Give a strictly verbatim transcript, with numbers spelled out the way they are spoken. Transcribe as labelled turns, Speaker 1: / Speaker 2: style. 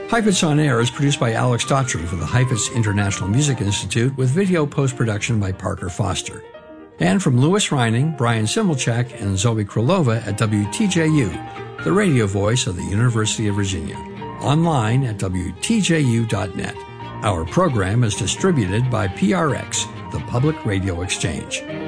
Speaker 1: Heifetz on Air is produced by Alex Daughtry for the Heifetz International Music Institute with video post-production by Parker Foster. And from Louis Reining, Brian Simulchak, and Zoe Krylova at W T J U, the radio voice of the University of Virginia. Online at W T J U dot net. Our program is distributed by P R X, the Public Radio Exchange.